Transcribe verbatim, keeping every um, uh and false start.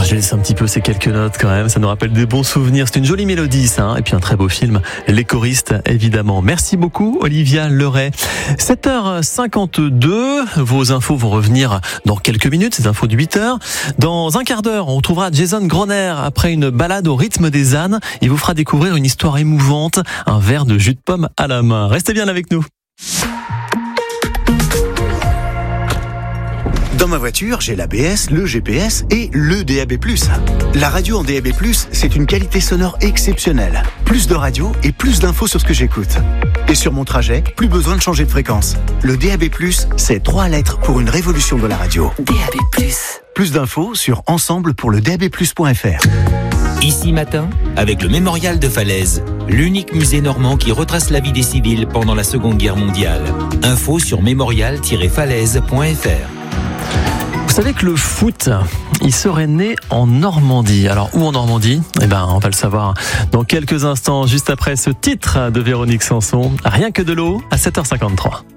je laisse un petit peu ces quelques notes quand même, ça nous rappelle des bons souvenirs. C'est une jolie mélodie ça, hein, et puis un très beau film, Les choristes évidemment. Merci beaucoup Olivia Leray. sept heures cinquante-deux, vos infos vont revenir dans quelques minutes, ces infos de huit heures. Dans un quart d'heure, on retrouvera Jason Groner après une balade au rythme des ânes. Il vous fera découvrir une histoire émouvante, un verre de jus de pomme à la main. Restez bien avec nous. Dans ma voiture, j'ai l'A B S, le G P S et le D A B plus. La radio en D A B plus, c'est une qualité sonore exceptionnelle. Plus de radio et plus d'infos sur ce que j'écoute. Et sur mon trajet, plus besoin de changer de fréquence. Le D A B plus, c'est trois lettres pour une révolution de la radio. D A B plus. Plus d'infos sur ensemble pour le D A B plus point F R. Ici matin, avec le Mémorial de Falaise, l'unique musée normand qui retrace la vie des civils pendant la Seconde Guerre mondiale. Info sur mémorial tiret falaise point F R. Vous savez que le foot, il serait né en Normandie. Alors, où en Normandie ? Eh ben, on va le savoir dans quelques instants, juste après ce titre de Véronique Sanson. Rien que de l'eau, à sept heures cinquante-trois.